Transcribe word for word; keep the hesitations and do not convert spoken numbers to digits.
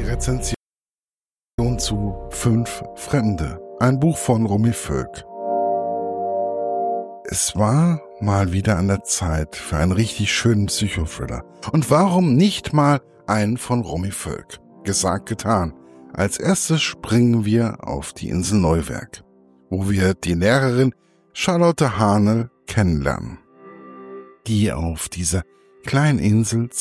Rezension zu Fünf Fremde, ein Buch von Romy Völk. Es war mal wieder an der Zeit für einen richtig schönen Psychothriller. Und warum nicht mal einen von Romy Völk? Gesagt, getan. Als erstes springen wir auf die Insel Neuwerk, wo wir die Lehrerin Charlotte Hahnel kennenlernen, die auf dieser kleinen Insel